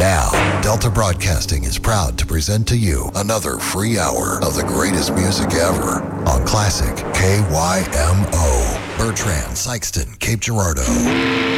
Now, Delta Broadcasting is proud to present to you another free hour of the greatest music ever on Classic KYMO. Bertrand, Sykeston, Cape Girardeau.